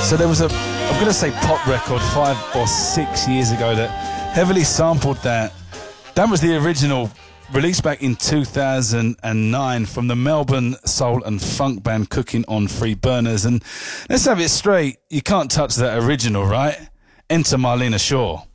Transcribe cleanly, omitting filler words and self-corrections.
So there was I'm going to say pop record 5 or 6 years ago that heavily sampled that. That was the original, released back in 2009 from the Melbourne soul and funk band Cooking on Free Burners. And let's have it straight, you can't touch that original, right? Enter Marlena Shaw.